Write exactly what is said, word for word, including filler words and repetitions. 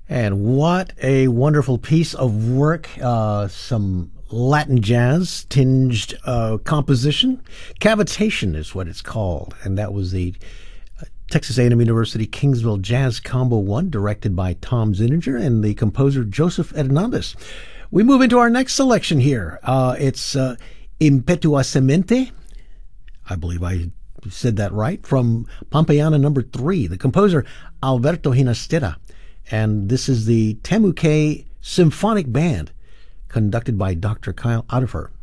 And what a wonderful piece of work. Uh, some Latin jazz tinged uh, composition. Cavitation is what it's called. And that was the uh, Texas A and M University Kingsville Jazz Combo one, directed by Tom Zinninger and the composer Joseph Hernandez. We move into our next selection here. Uh, it's uh, Impetuosamente. I believe I said that right. From Pompeiana number three, the composer Alberto Ginastera. And this is the Temuque Symphonic Band, conducted by Doctor Kyle Addifer.